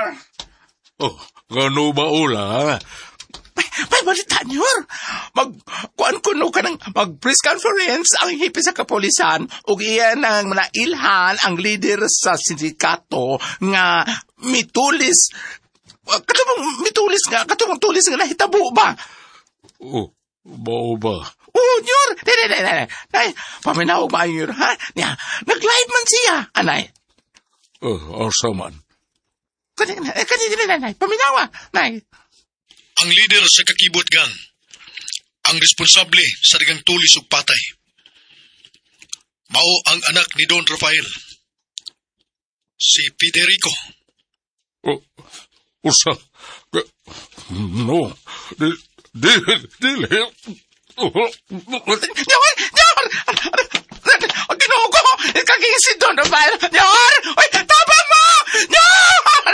Senyor! Oh, gano ba ula? May balita, Senyor! Kuan kuno ka ng mag-press conference ang hipi sa kapolisan ug iyan ang nailhan ang leader sa sindikato nga mitulis katong tulis nga nahitabo ba? Oh, bao ba? Oh, Senyor! Nay, paminaw ba, Senyor, ha? Nag-live man siya, anay. Asa man? Kanina, nay, paminawa, nay. Ang leader sa kakibot gang, ang responsable sa dagang tulis ug patay. Mao ang anak ni Don Rafael, si Federico. Usa? No, dili. Senyor! Ginoo ko! Kaging si Don Rafael! Senyor! Uy!